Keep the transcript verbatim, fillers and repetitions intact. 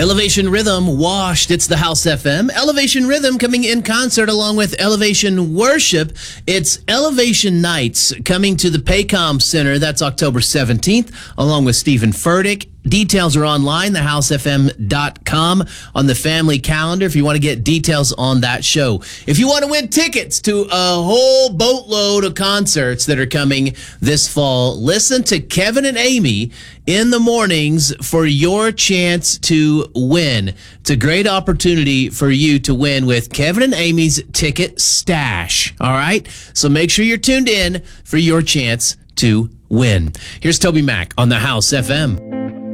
Elevation Rhythm washed. It's the House F M. Elevation Rhythm coming in concert along with Elevation Worship. It's Elevation Nights coming to the Paycom Center. That's October seventeenth, along with Stephen Furtick. Details are online, the house f m dot com, on the family calendar if you want to get details on that show. If you want to win tickets to a whole boatload of concerts that are coming this fall, listen to Kevin and Amy in the mornings for your chance to win. It's a great opportunity for you to win with Kevin and Amy's Ticket Stash. All right? So make sure you're tuned in for your chance to win. Here's Toby Mac on the House F M.